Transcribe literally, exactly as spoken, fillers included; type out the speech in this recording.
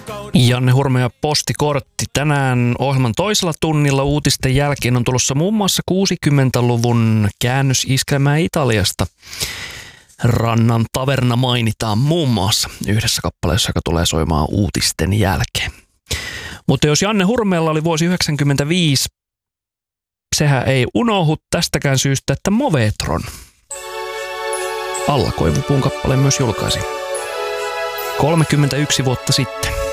Janne Hurme ja Postikortti. Tänään ohjelman toisella tunnilla uutisten jälkeen on tulossa muun muassa kuusikymmentäluvun käännösiskelmää Italiasta. Rannan taverna mainitaan muun muassa yhdessä kappaleessa, joka tulee soimaan uutisten jälkeen. Mutta jos Janne Hurmeella oli vuosi yhdeksänkymmentäviisi, sehän ei unohdu tästäkään syystä, että Movetron Alla Koivupuun kappaleen myös julkaisi kolmekymmentäyksi vuotta sitten.